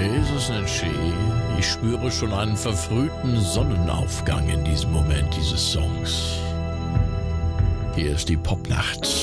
Jesus Nitschi, ich spüre schon einen verfrühten Sonnenaufgang in diesem Moment dieses Songs. Hier ist die Popnacht.